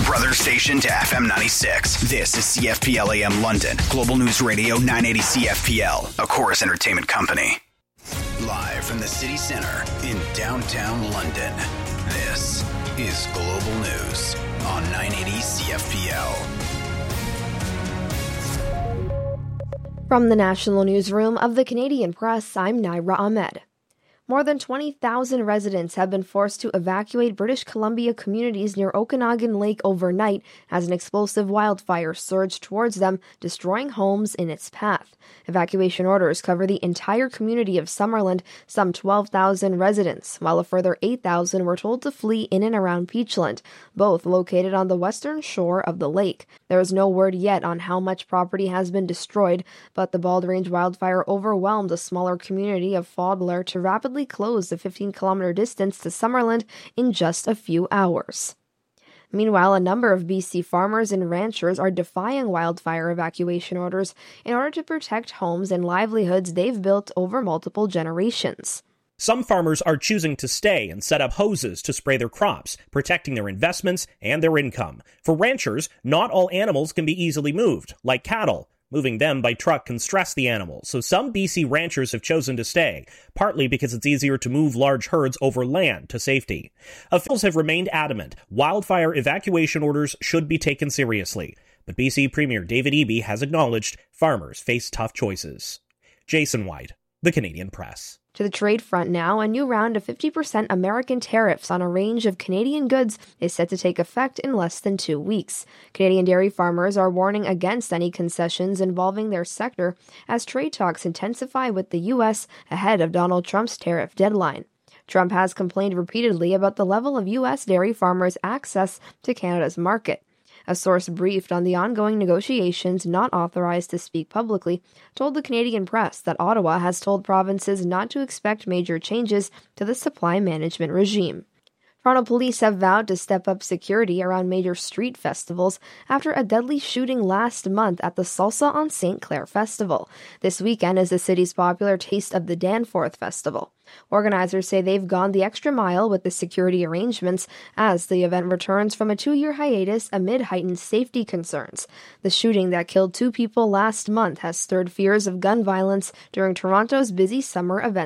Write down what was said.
brother station to FM 96. This is CFPL AM London, Global News Radio 980 CFPL, a Chorus Entertainment company. Live from the city center in downtown London, this is Global News on 980 CFPL. From the National Newsroom of the Canadian Press, I'm Naira Ahmed. More than 20,000 residents have been forced to evacuate British Columbia communities near Okanagan Lake overnight as an explosive wildfire surged towards them, destroying homes in its path. Evacuation orders cover the entire community of Summerland, some 12,000 residents, while a further 8,000 were told to flee in and around Peachland, both located on the western shore of the lake. There is no word yet on how much property has been destroyed, but the Bald Range wildfire overwhelmed a smaller community of Fodler to rapidly close the 15-kilometer distance to Summerland in just a few hours. Meanwhile, a number of BC farmers and ranchers are defying wildfire evacuation orders in order to protect homes and livelihoods they've built over multiple generations. Some farmers are choosing to stay and set up hoses to spray their crops, protecting their investments and their income. For ranchers, not all animals can be easily moved, like cattle. Moving them by truck can stress the animals, so some BC ranchers have chosen to stay, partly because it's easier to move large herds over land to safety. Officials have remained adamant wildfire evacuation orders should be taken seriously, but BC Premier David Eby has acknowledged farmers face tough choices. Jason White, The Canadian Press. To the trade front now, a new round of 50% American tariffs on a range of Canadian goods is set to take effect in less than 2 weeks. Canadian dairy farmers are warning against any concessions involving their sector as trade talks intensify with the U.S. ahead of Donald Trump's tariff deadline. Trump has complained repeatedly about the level of U.S. dairy farmers' access to Canada's market. A source briefed on the ongoing negotiations, not authorized to speak publicly, told the Canadian Press that Ottawa has told provinces not to expect major changes to the supply management regime. Toronto police have vowed to step up security around major street festivals after a deadly shooting last month at the Salsa on St. Clair Festival. This weekend is the city's popular Taste of the Danforth Festival. Organizers say they've gone the extra mile with the security arrangements as the event returns from a 2-year hiatus amid heightened safety concerns. The shooting that killed 2 people last month has stirred fears of gun violence during Toronto's busy summer event